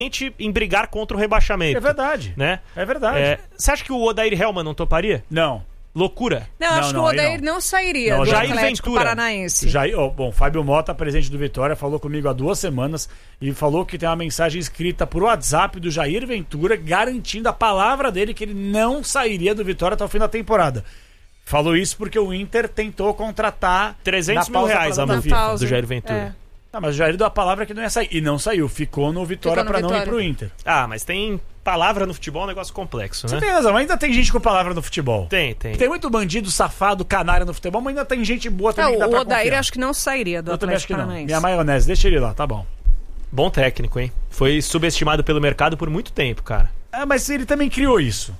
em brigar contra o rebaixamento. É verdade. Né? É verdade. Você acha que o Odair Hellmann não toparia? Não. Loucura. Não, acho que o Odair não sairia do Jair Atlético Ventura. Paranaense. Bom, Fábio Mota, presidente do Vitória, falou comigo há 2 semanas e falou que tem uma mensagem escrita por WhatsApp do Jair Ventura garantindo a palavra dele que ele não sairia do Vitória até o fim da temporada. Falou isso porque o Inter tentou contratar 300 mil reais a multa do Jair Ventura. Mas o Jair deu a palavra que não ia sair. E não saiu. Ficou no Vitória pra não ir pro Inter. Mas tem palavra no futebol, é um negócio complexo, né? Você tem razão, ainda tem gente com palavra no futebol. Tem. Tem muito bandido, safado, canário no futebol, mas ainda tem gente boa também que dá pra confiar. O Odair acho que não sairia do Atlético Paranaense. Minha maionese, deixa ele lá, tá bom. Bom técnico, hein? Foi subestimado pelo mercado por muito tempo, cara. Mas ele também criou isso.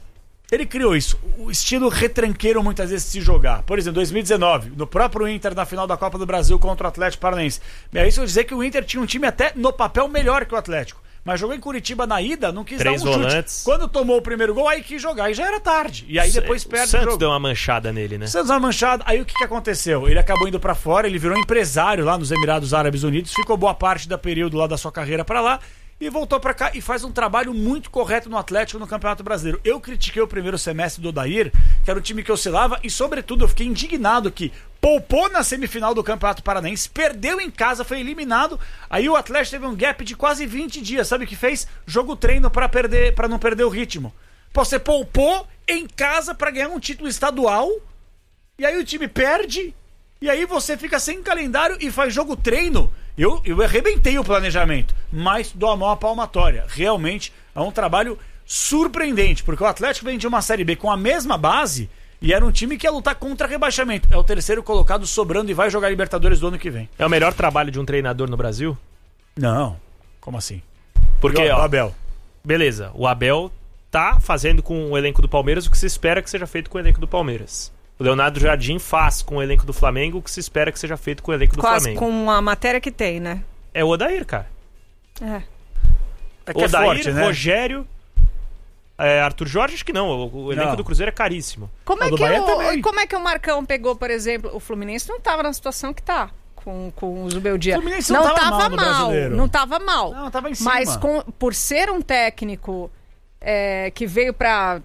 O estilo retranqueiro muitas vezes de se jogar. Por exemplo, 2019, no próprio Inter na final da Copa do Brasil contra o Atlético Paranaense. Isso quer dizer que o Inter tinha um time até no papel melhor que o Atlético. Mas jogou em Curitiba na ida, não quis 3 dar um volantes. chute. Quando tomou o primeiro gol, aí quis jogar. E já era tarde. E aí depois perde o Santos jogo. deu uma manchada nele, né? Santos deu uma manchada. Aí o que aconteceu? Ele acabou indo pra fora, ele virou empresário lá nos Emirados Árabes Unidos, ficou boa parte da período lá da sua carreira pra lá. E voltou pra cá e faz um trabalho muito correto no Atlético no Campeonato Brasileiro. Eu critiquei o primeiro semestre do Odair, que era o time que oscilava, e sobretudo eu fiquei indignado que poupou na semifinal do Campeonato Paranaense, perdeu em casa, foi eliminado. Aí o Atlético teve um gap de quase 20 dias. Sabe o que fez? Jogo treino pra não perder o ritmo. Você poupou em casa pra ganhar um título estadual, e aí o time perde, e aí você fica sem calendário e faz jogo treino. Eu arrebentei o planejamento, mas dou a mão à palmatória. Realmente é um trabalho surpreendente, porque o Atlético vem de uma Série B com a mesma base e era um time que ia lutar contra rebaixamento. É o terceiro colocado sobrando e vai jogar Libertadores do ano que vem. É o melhor trabalho de um treinador no Brasil? Não. Como assim? Porque, o Abel. Beleza, o Abel tá fazendo com o elenco do Palmeiras o que se espera que seja feito com o elenco do Palmeiras. O Leonardo Jardim faz com o elenco do Flamengo o que se espera que seja feito com o elenco do Flamengo. Com a matéria que tem, né? É o Odair, cara. É que Odair, é forte, né? Rogério, Arthur Jorge, acho que não. O elenco do Cruzeiro é caríssimo. Como é que o Marcão pegou, por exemplo, o Fluminense não estava na situação que tá com o Zubeldia. O Fluminense não tava mal. Não estava mal. Não, tava em cima. Mas por ser um técnico que veio para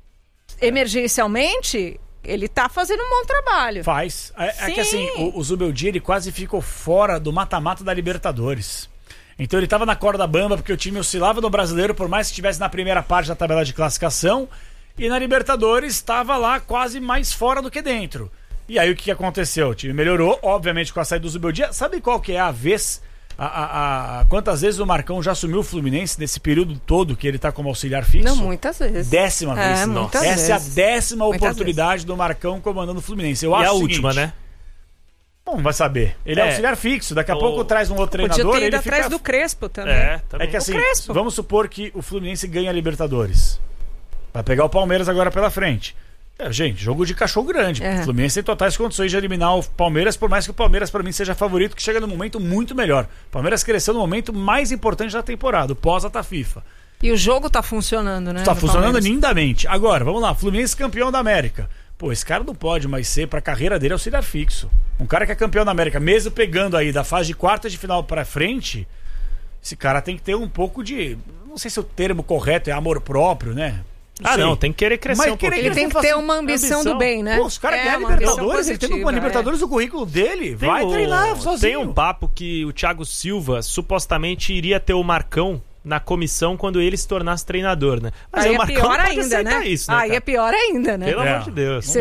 emergencialmente, ele tá fazendo um bom trabalho. Faz. É que assim, o Zubeldia, ele quase ficou fora do mata-mata da Libertadores. Então ele tava na corda bamba porque o time oscilava no Brasileiro, por mais que estivesse na primeira parte da tabela de classificação, e na Libertadores estava lá quase mais fora do que dentro. E aí o que aconteceu? O time melhorou, obviamente, com a saída do Zubeldia. Sabe qual que é a vez... quantas vezes o Marcão já assumiu o Fluminense nesse período todo que ele tá como auxiliar fixo? Não, muitas vezes. 10ª vez. Muitas Essa vezes. é a 10ª oportunidade do Marcão comandando o Fluminense. Eu E acho a o última, seguinte, né? Bom, vai saber. Ele é auxiliar fixo. Daqui a pouco traz um outro treinador. Podia ter ido ele atrás fica... do Crespo também. É que assim, vamos supor que o Fluminense ganha a Libertadores. Vai pegar o Palmeiras agora pela frente. Gente, jogo de cachorro grande. O Fluminense tem totais condições de eliminar o Palmeiras, por mais que o Palmeiras, para mim, seja favorito, que chega num momento muito melhor. O Palmeiras cresceu no momento mais importante da temporada, o pós-ata FIFA. E o jogo tá funcionando, né? Tá funcionando lindamente. Agora, vamos lá, Fluminense campeão da América. Pô, esse cara não pode mais ser, pra carreira dele, auxiliar fixo. Um cara que é campeão da América, mesmo pegando aí da fase de quartas de final pra frente, esse cara tem que ter um pouco de... Não sei se o termo correto é amor próprio, né? Não, tem que querer crescer um pouquinho. Ele tem que ter uma ambição do bem, né? Pô, os caras ganham Libertadores, ele tem uma Libertadores no currículo dele, vai treinar sozinho. Tem um papo que o Thiago Silva supostamente iria ter o Marcão na comissão quando ele se tornasse treinador, né? Mas aí o Marcão pior não pode ainda, né? Isso, né, aí é pior ainda, né? Pelo amor de Deus.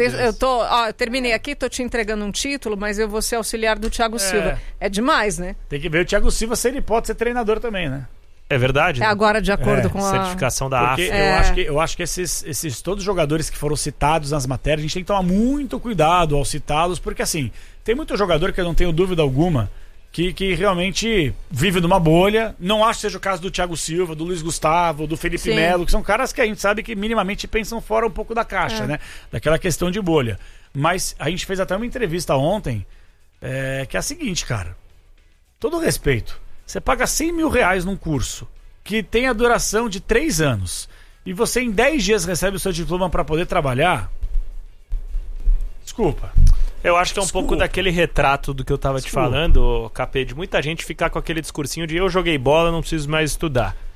Eu terminei aqui, tô te entregando um título, mas eu vou ser auxiliar do Thiago Silva. É demais, né? Tem que ver o Thiago Silva se ele pode ser treinador também, né? É verdade? É agora de acordo com a certificação da AF. Eu acho que esses todos os jogadores que foram citados nas matérias, a gente tem que tomar muito cuidado ao citá-los, porque assim, tem muito jogador que eu não tenho dúvida alguma que realmente vive numa bolha. Não acho que seja o caso do Thiago Silva, do Luiz Gustavo, do Felipe Melo, que são caras que a gente sabe que minimamente pensam fora um pouco da caixa, né? Daquela questão de bolha. Mas a gente fez até uma entrevista ontem que é a seguinte, cara. Todo respeito. Você paga 100 mil reais num curso que tem a duração de 3 anos e você em 10 dias recebe o seu diploma para poder trabalhar? Desculpa. Eu acho que é um pouco daquele retrato do que eu tava te falando, Capê, de muita gente ficar com aquele discursinho de eu joguei bola, não preciso mais estudar.